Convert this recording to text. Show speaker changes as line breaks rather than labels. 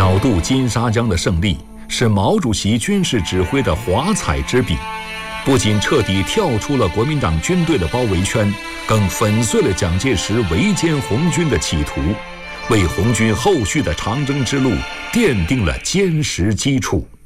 小渡金沙江的胜利是毛主席军事指挥的华彩之笔，不仅彻底跳出了国民党军队的包围圈，更粉碎了蒋介石围歼红军的企图，为红军后续的长征之路奠定了坚实基础。